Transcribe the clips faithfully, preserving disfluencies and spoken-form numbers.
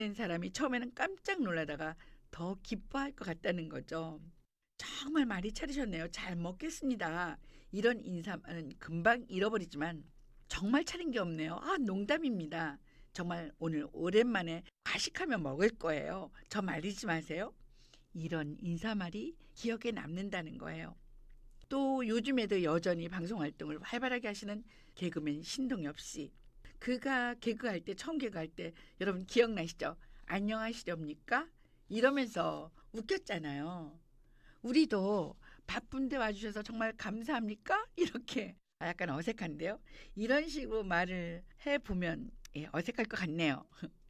사람이 처음에는 깜짝 놀라다가 더 기뻐할 것 같다는 거죠. 정말 많이 차리셨네요. 잘 먹겠습니다. 이런 인사는 금방 잃어버리지만 정말 차린 게 없네요. 아, 농담입니다. 정말 오늘 오랜만에 과식하며 먹을 거예요. 저 말리지 마세요. 이런 인사말이 기억에 남는다는 거예요. 또 요즘에도 여전히 방송 활동을 활발하게 하시는 개그맨 신동엽 씨. 그가 개그할 때, 처음 개그할 때 여러분 기억나시죠? 안녕하시렵니까? 이러면서 웃겼잖아요. 우리도 바쁜데 와주셔서 정말 감사합니까? 이렇게 아, 약간 어색한데요. 이런 식으로 말을 해보면 예, 어색할 것 같네요.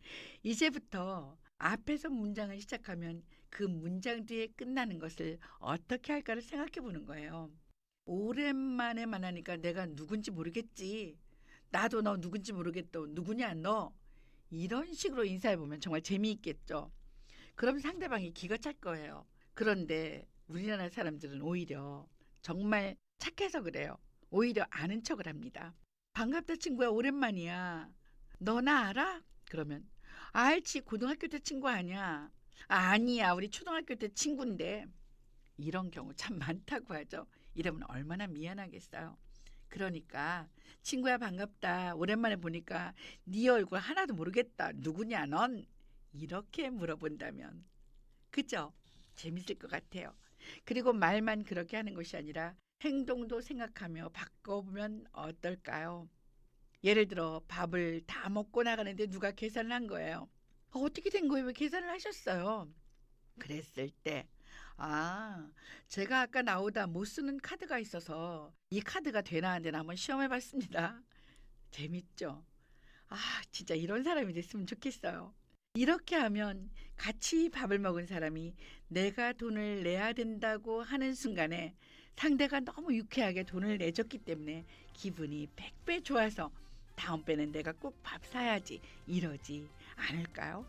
이제부터 앞에서 문장을 시작하면 그 문장 뒤에 끝나는 것을 어떻게 할까를 생각해 보는 거예요. 오랜만에 만나니까 내가 누군지 모르겠지. 나도 너 누군지 모르겠다. 누구냐 너. 이런 식으로 인사해 보면 정말 재미있겠죠. 그럼 상대방이 기가 찰 거예요. 그런데 우리나라 사람들은 오히려 정말 착해서 그래요. 오히려 아는 척을 합니다. 반갑다 친구야 오랜만이야. 너 나 알아? 그러면 알지 고등학교 때 친구 아니야. 아, 아니야 우리 초등학교 때 친구인데. 이런 경우 참 많다고 하죠. 이러면 얼마나 미안하겠어요. 그러니까 친구야 반갑다. 오랜만에 보니까 네 얼굴 하나도 모르겠다. 누구냐 넌? 이렇게 물어본다면 그죠? 재밌을 것 같아요. 그리고 말만 그렇게 하는 것이 아니라 행동도 생각하며 바꿔보면 어떨까요? 예를 들어 밥을 다 먹고 나가는데 누가 계산을 한 거예요. 어, 어떻게 된 거예요? 왜 계산을 하셨어요? 그랬을 때, 아, 제가 아까 나오다 못 쓰는 카드가 있어서 이 카드가 되나 안 되나 한번 시험해 봤습니다. 재밌죠? 아, 진짜 이런 사람이 됐으면 좋겠어요. 이렇게 하면 같이 밥을 먹은 사람이 내가 돈을 내야 된다고 하는 순간에 상대가 너무 유쾌하게 돈을 내줬기 때문에 기분이 백 배 좋아서 다음번엔 내가 꼭 밥 사야지 이러지 않을까요?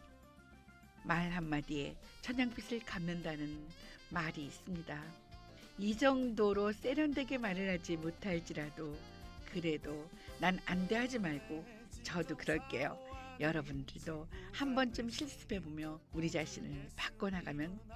말 한마디에 천냥빚을 갚는다는 말이 있습니다. 이 정도로 세련되게 말을 하지 못할지라도 그래도 난 안돼 하지 말고 저도 그럴게요. 여러분들도 한 번쯤 실습해보며 우리 자신을 바꿔나가면